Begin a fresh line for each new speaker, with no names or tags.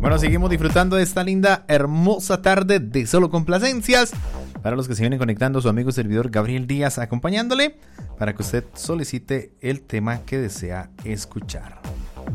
Bueno, seguimos disfrutando de esta linda, hermosa tarde de solo complacencias. Para los que se vienen conectando, su amigo y servidor Gabriel Díaz acompañándole para que usted solicite el tema que desea escuchar.